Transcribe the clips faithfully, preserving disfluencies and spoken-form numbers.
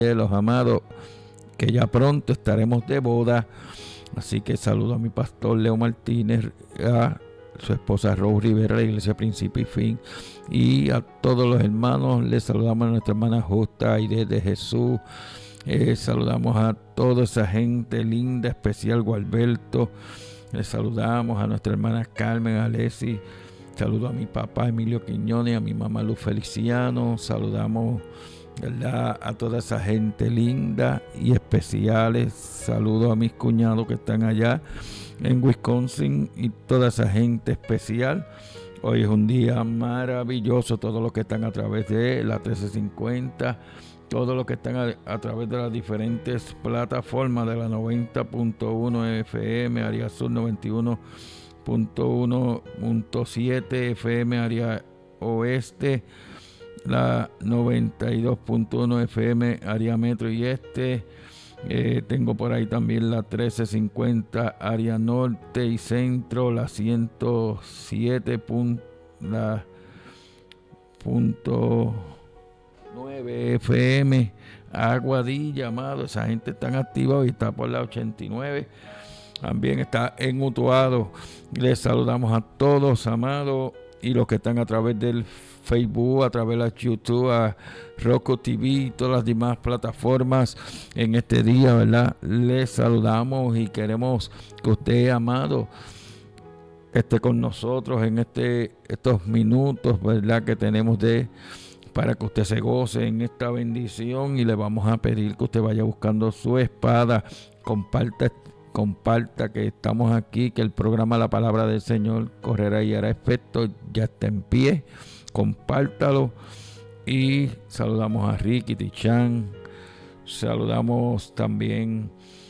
los amados, que ya pronto estaremos de boda. Así que saludo a mi pastor Leo Martínez, a su esposa Rose Rivera, la iglesia Principio y Fin, y a todos los hermanos. Les saludamos a nuestra hermana Justa y desde Jesús. Eh, saludamos a toda esa gente linda, especial Gualberto. Les saludamos a nuestra hermana Carmen Alessi. Saludo a mi papá Emilio Quiñones, a mi mamá Luz Feliciano. Saludamos, ¿verdad?, a toda esa gente linda y especiales. Saludo a mis cuñados que están allá en Wisconsin y toda esa gente especial. Hoy es un día maravilloso. Todos los que están a través de la trece cincuenta, todos los que están a, a través de las diferentes plataformas de la noventa punto uno F M, área sur, noventa y uno punto uno punto siete F M, área oeste, la noventa y dos punto uno F M, área metro y este. Eh, tengo por ahí también la trece cincuenta, área norte y centro, la ciento siete punto nueve F M, Aguadilla, amado. Esa gente está activa y está por la ochenta y nueve. También está en Utuado. Les saludamos a todos, amados, y los que están a través del Facebook, a través de YouTube, a Roku T V y todas las demás plataformas en este día, ¿verdad? Les saludamos y queremos que usted, amado, esté con nosotros en este, estos minutos, ¿verdad?, que tenemos de para que usted se goce en esta bendición, y le vamos a pedir que usted vaya buscando su espada. Comparta Comparta que estamos aquí, que el programa La Palabra del Señor correrá y hará efecto, ya está en pie. Compártalo. Y saludamos a Ricky Tichan. Saludamos también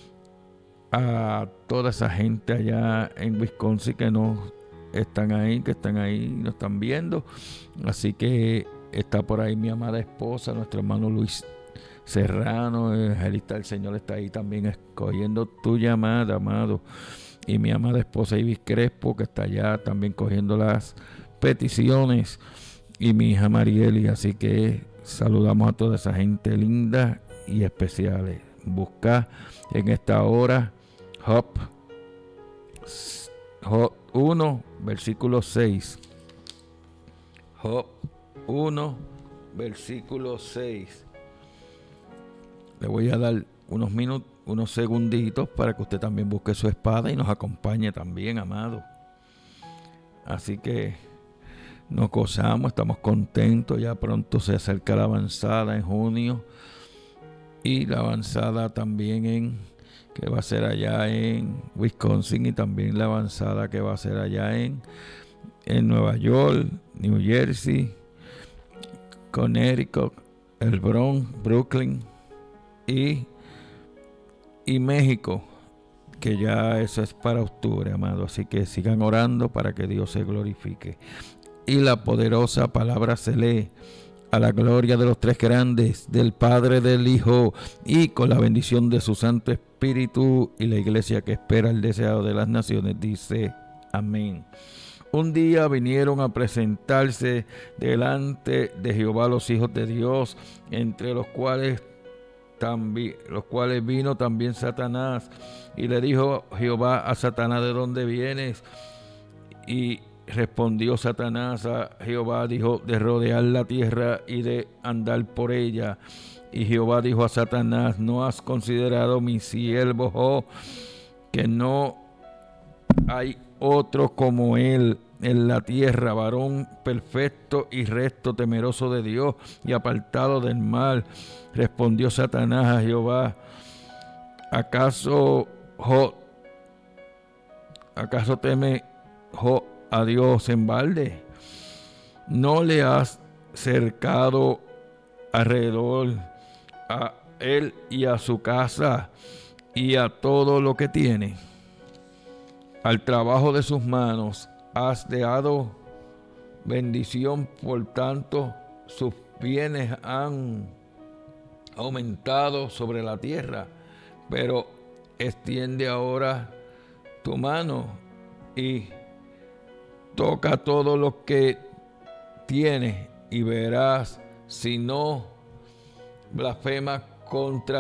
a toda esa gente allá en Wisconsin que nos están ahí, que están ahí, nos están viendo. Así que está por ahí mi amada esposa, nuestro hermano Luis Serrano, el evangelista del Señor, está ahí también escogiendo tu llamada, amado. Y mi amada esposa Ibis Crespo, que está allá también cogiendo las peticiones. Y mi hija Marieli. Así que saludamos a toda esa gente linda y especiales. Busca en esta hora Job, Job uno, versículo seis. Job uno, versículo seis. Le voy a dar unos minutos, unos segunditos para que usted también busque su espada y nos acompañe también, amado. Así que nos gozamos, estamos contentos. Ya pronto se acerca la avanzada en junio, y la avanzada también en que va a ser allá en Wisconsin, y también la avanzada que va a ser allá en, en Nueva York, New Jersey, Connecticut, el Bronx, Brooklyn y, y México, que ya eso es para octubre, amado. Así que sigan orando para que Dios se glorifique. Y la poderosa palabra se lee a la gloria de los tres grandes, del Padre, del Hijo, y con la bendición de su Santo Espíritu. Y la iglesia que espera el deseado de las naciones dice amén. Un día vinieron a presentarse delante de Jehová los hijos de Dios, entre los cuales también, los cuales vino también Satanás. Y le dijo Jehová a Satanás: ¿de dónde vienes? Y respondió Satanás a Jehová, dijo: de rodear la tierra y de andar por ella. Y Jehová dijo a Satanás: ¿no has considerado mi siervo Job, que no hay otro como él en la tierra, varón perfecto y recto, temeroso de Dios y apartado del mal? Respondió Satanás a Jehová: ¿acaso Job, acaso teme Job a Dios en balde? ¿No le has cercado alrededor a él y a su casa y a todo lo que tiene? Al trabajo de sus manos has dado bendición, por tanto sus bienes han aumentado sobre la tierra. Pero extiende ahora tu mano y toca todo lo que tienes, y verás si no blasfemas contra